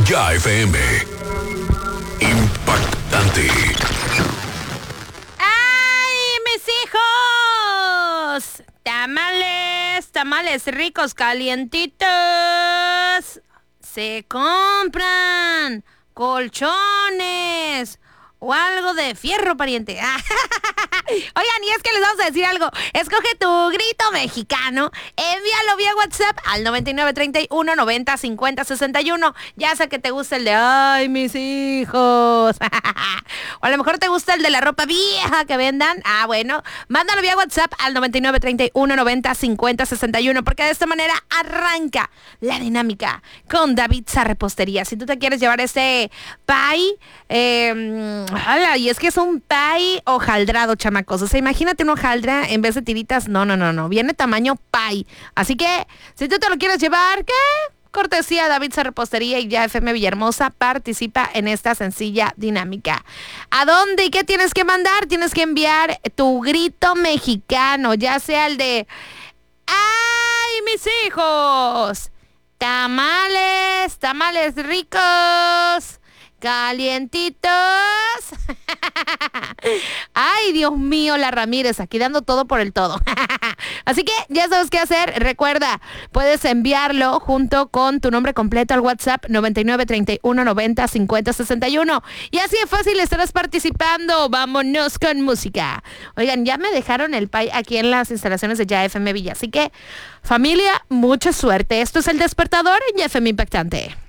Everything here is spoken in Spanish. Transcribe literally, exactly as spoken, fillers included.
Ya F M. Impactante. ¡Ay, mis hijos! Tamales, tamales ricos, calientitos. Se compran colchones o algo de fierro, pariente. Oigan, y es que les vamos a decir algo. Escoge tu grito mexicano, envíalo vía WhatsApp al noventa y nueve treinta y uno noventa cincuenta sesenta y uno. Ya sé que te gusta el de ay, mis hijos. O a lo mejor te gusta el de la ropa vieja que vendan. Ah, bueno, mándalo vía WhatsApp al noventa y nueve treinta y uno noventa cincuenta sesenta y uno, porque de esta manera arranca la dinámica con Davidsa Repostería. Si tú te quieres llevar ese pie, eh, ala, y es que es un pie hojaldrado, chamacos. O sea, imagínate una hojaldra en vez de tiritas. No, no, no, no. Viene tamaño pie. Así que, si tú te lo quieres llevar, ¿qué? Cortesía Davidsa Repostería y Ya F M Villahermosa, participa en esta sencilla dinámica. ¿A dónde y qué tienes que mandar? Tienes que enviar tu grito mexicano, ya sea el de ¡ay, mis hijos! Tamales, tamales ricos, calientitos. Ay, Dios mío, la Ramírez, aquí dando todo por el todo. Así que ya sabes qué hacer. Recuerda, puedes enviarlo junto con tu nombre completo al WhatsApp noventa y nueve treinta y uno noventa cincuenta sesenta y uno. Y así de fácil estarás participando. Vámonos con música. Oigan, ya me dejaron el pay aquí en las instalaciones de Ya F M Villa. Así que, familia, mucha suerte. Esto es El Despertador en Ya F M Impactante.